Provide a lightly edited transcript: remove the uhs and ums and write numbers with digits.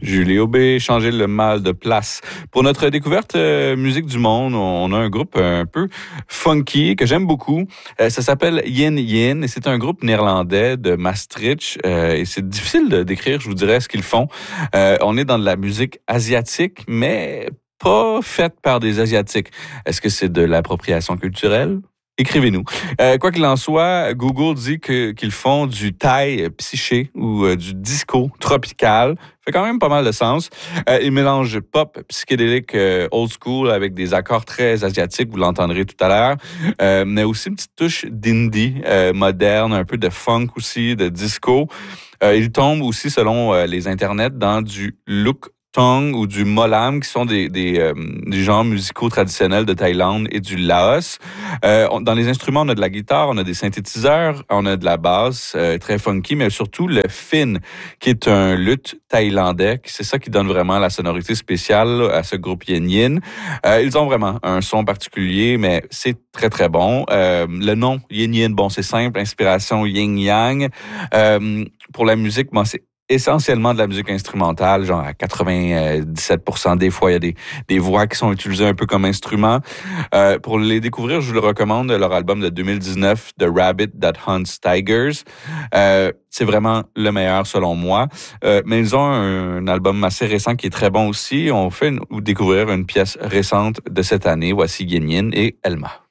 Julie Aubé, changer le mal de place. Pour notre découverte musique du monde, on a un groupe un peu funky que j'aime beaucoup. Ça s'appelle Yin Yin et c'est un groupe néerlandais de Maastricht. Et c'est difficile de décrire, je vous dirais, ce qu'ils font. On est dans de la musique asiatique, mais pas faite par des Asiatiques. Est-ce que c'est de l'appropriation culturelle? Écrivez-nous. Quoi qu'il en soit, Google dit qu'ils font du Thai psyché ou du disco tropical. Fait quand même pas mal de sens. Ils mélangent pop psychédélique old school avec des accords très asiatiques, vous l'entendrez tout à l'heure. Mais aussi une petite touche d'indie moderne, un peu de funk aussi, de disco. Ils tombent aussi, selon les internets, dans du look Tong ou du Molam, qui sont des genres musicaux traditionnels de Thaïlande et du Laos. Dans les instruments, on a de la guitare, on a des synthétiseurs, on a de la basse très funky, mais surtout le Phin, qui est un luth thaïlandais. C'est ça qui donne vraiment la sonorité spéciale à ce groupe Yin Yin. Ils ont vraiment un son particulier, mais c'est très, très bon. Le nom Yin Yin, bon, c'est simple, inspiration yin-yang. Pour la musique, moi, c'est essentiellement de la musique instrumentale, genre à 97%. Des fois, il y a des voix qui sont utilisées un peu comme instruments. Pour les découvrir, je vous le recommande, leur album de 2019, The Rabbit That Hunts Tigers. C'est vraiment le meilleur selon moi. Mais ils ont un album assez récent qui est très bon aussi. On fait découvrir une pièce récente de cette année. Voici Yin Yin et Elma.